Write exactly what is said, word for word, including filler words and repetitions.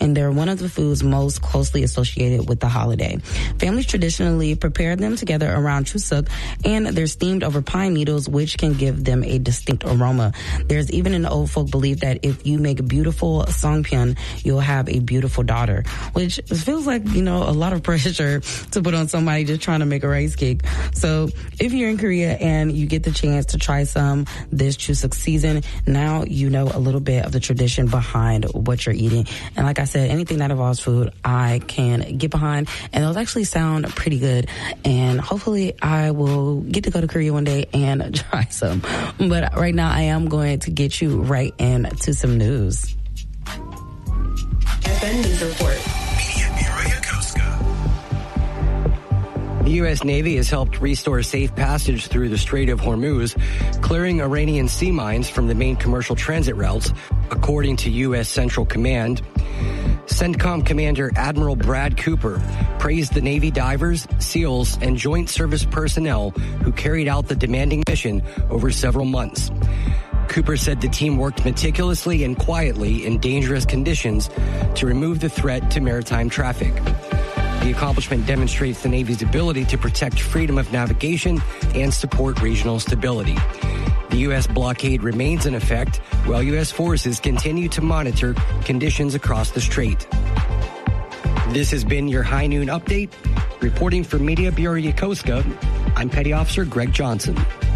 and they're one of the foods most closely associated with the holiday. Families traditionally prepare them together around Chuseok, and they're steamed over pine needles, which can give them a distinct aroma. There's even an old folk belief that if you make a beautiful songpyeon, you'll have a beautiful daughter, which feels like, you know, a lot of pressure to put on somebody just trying to make a rice cake. So if you're in Korea and you get the chance to try some this Chuseok season, now you know a little bit of the tradition behind what you're eating. And like I said, anything that involves food, I can get behind, and those actually sound pretty good. And hopefully I will get to go to Korea one day and try some. But right now I am going to get you right into some news. F N News Report. Media Bureau Yokosuka. The U S. Navy has helped restore safe passage through the Strait of Hormuz, clearing Iranian sea mines from the main commercial transit routes, according to U S. Central Command. CENTCOM Commander Admiral Brad Cooper praised the Navy divers, SEALs, and joint service personnel who carried out the demanding mission over several months. Cooper said the team worked meticulously and quietly in dangerous conditions to remove the threat to maritime traffic. The accomplishment demonstrates the Navy's ability to protect freedom of navigation and support regional stability. The U S blockade remains in effect, while U S forces continue to monitor conditions across the strait. This has been your High Noon Update. Reporting for Media Bureau Yokosuka, I'm Petty Officer Greg Johnson.